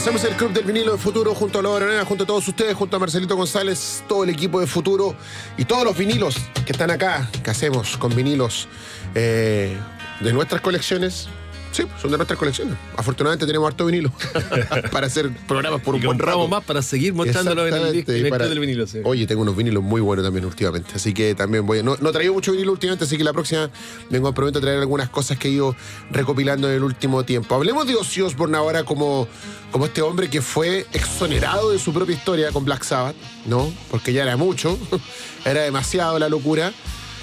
Hacemos el Club del Vinilo de Futuro junto a Laura Araneda, junto a todos ustedes, junto a Marcelito González, todo el equipo de Futuro y todos los vinilos que están acá, que hacemos con vinilos de nuestras colecciones. Sí, son de nuestras colecciones. Afortunadamente tenemos harto vinilo para hacer programas por un buen rato. Más para seguir mostrándolos en el Club del Vinilo. Sí. Oye, tengo unos vinilos muy buenos también últimamente, así que también voy. No he traído mucho vinilo últimamente, así que la próxima prometo traer algunas cosas que he ido recopilando en el último tiempo. Hablemos de Ozzy Osbourne ahora como este hombre que fue exonerado de su propia historia con Black Sabbath, ¿no? Porque ya era mucho, era demasiado la locura.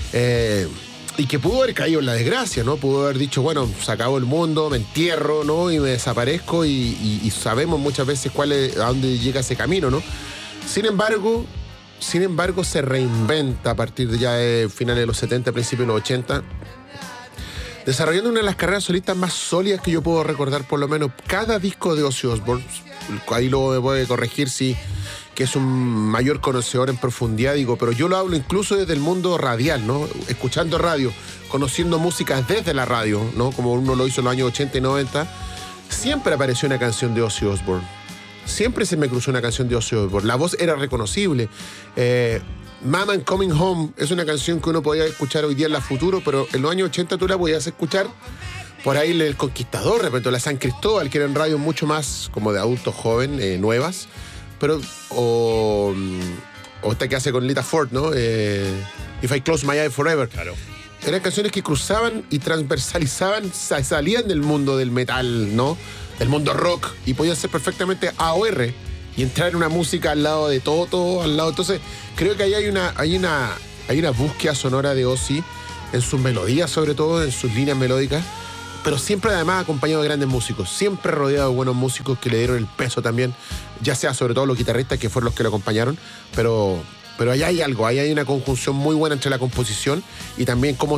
Y que pudo haber caído en la desgracia, ¿no? Pudo haber dicho, bueno, se acabó el mundo, me entierro, ¿no? Y me desaparezco y sabemos muchas veces a dónde llega ese camino, ¿no? Sin embargo, se reinventa a partir de ya de finales de los 70, principios de los 80, desarrollando una de las carreras solistas más sólidas que yo puedo recordar, por lo menos cada disco de Ozzy Osbourne. Ahí luego me puede corregir que es un mayor conocedor en profundidad, digo, pero yo lo hablo incluso desde el mundo radial, ¿no? Escuchando radio, conociendo música desde la radio, ¿no? Como uno lo hizo en los años 80 y 90, siempre apareció una canción de Ozzy Osbourne. Siempre se me cruzó una canción de Ozzy Osbourne. La voz era reconocible. Mama I'm Coming Home es una canción que uno podía escuchar hoy día en la Futuro, pero en los años 80 tú la podías escuchar por ahí El Conquistador, de repente la San Cristóbal, que eran radios mucho más como de adultos joven, nuevas. Pero, o esta que hace con Lita Ford, ¿no? If I Close My Eyes Forever. Claro. Eran canciones que cruzaban y transversalizaban, salían del mundo del metal, ¿no? Del mundo rock, y podían ser perfectamente AOR y entrar en una música al lado de todo al lado. Entonces, creo que ahí hay una búsqueda sonora de Ozzy en sus melodías, sobre todo, en sus líneas melódicas, pero siempre además acompañado de grandes músicos, siempre rodeado de buenos músicos que le dieron el peso también, ya sea sobre todo los guitarristas que fueron los que lo acompañaron, pero ahí hay algo, ahí hay una conjunción muy buena entre la composición y también cómo